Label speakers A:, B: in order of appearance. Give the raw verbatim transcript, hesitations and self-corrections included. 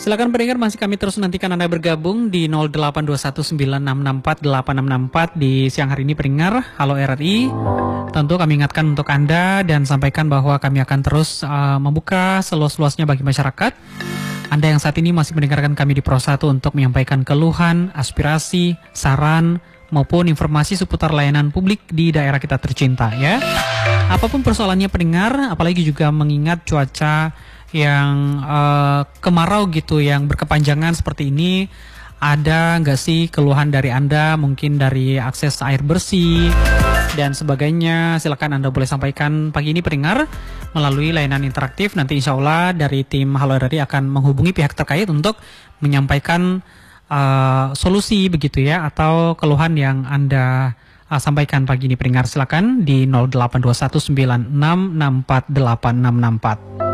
A: silakan pendengar, masih kami terus nantikan Anda bergabung di nol delapan dua satu sembilan enam enam empat delapan enam enam empat di siang hari ini pendengar Halo R R I. Tentu kami ingatkan untuk Anda dan sampaikan bahwa kami akan terus uh, membuka seluas-luasnya bagi masyarakat. Anda yang saat ini masih mendengarkan kami di Pro satu untuk menyampaikan keluhan, aspirasi, saran, maupun informasi seputar layanan publik di daerah kita tercinta ya. Apapun persoalannya pendengar, apalagi juga mengingat cuaca yang uh, kemarau gitu, yang berkepanjangan seperti ini, ada nggak sih keluhan dari Anda, mungkin dari akses air bersih dan sebagainya? Silakan Anda boleh sampaikan pagi ini pendengar melalui layanan interaktif. Nanti insya Allah dari tim Halo R R I akan menghubungi pihak terkait untuk menyampaikan uh, solusi begitu ya, atau keluhan yang Anda uh, sampaikan pagi ini pendengar. Silakan di nol delapan dua satu sembilan enam enam empat delapan enam enam empat.